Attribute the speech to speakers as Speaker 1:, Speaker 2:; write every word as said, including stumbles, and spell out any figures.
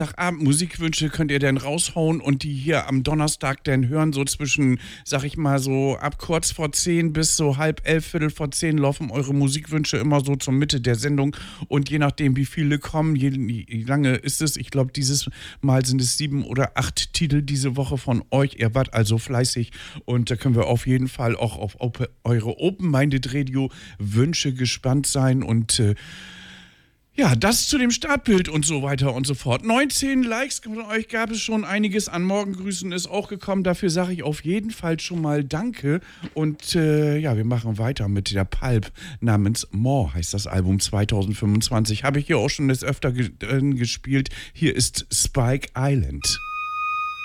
Speaker 1: Abend Musikwünsche könnt ihr denn raushauen und die hier am Donnerstag denn hören, so zwischen, sag ich mal, so ab kurz vor zehn bis so halb elf, viertel vor zehn laufen eure Musikwünsche immer so zur Mitte der Sendung und je nachdem, wie viele kommen, je, wie lange ist es, ich glaube, dieses Mal sind es sieben oder acht Titel diese Woche von euch, ihr wart also fleißig und da können wir auf jeden Fall auch auf op- eure Open-Minded Radio Wünsche gespannt sein und äh, ja, das zu dem Startbild und so weiter und so fort. neunzehn Likes von euch gab es schon, einiges an Morgengrüßen ist auch gekommen. Dafür sage ich auf jeden Fall schon mal Danke. Und äh, ja, wir machen weiter mit der Pulp namens More, heißt das Album zwanzig fünfundzwanzig. Habe ich hier auch schon des Öfteren gespielt. Hier ist Spike Island.